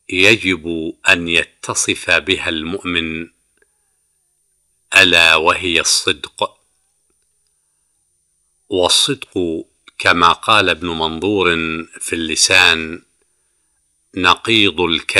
يجب أن يتصف بها المؤمن، ألا وهي الصدق. والصدق كما قال ابن منظور في اللسان نقيض الكذب.